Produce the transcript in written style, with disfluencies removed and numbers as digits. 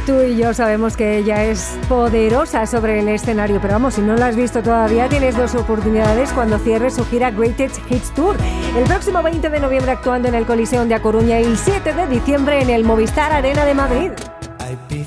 Tú y yo sabemos que ella es poderosa sobre el escenario, pero vamos, si no la has visto todavía, tienes 2 oportunidades cuando cierre su gira Greatest Hits Tour. El próximo 20 de noviembre actuando en el Coliseum de A Coruña y el 7 de diciembre en el Movistar Arena de Madrid.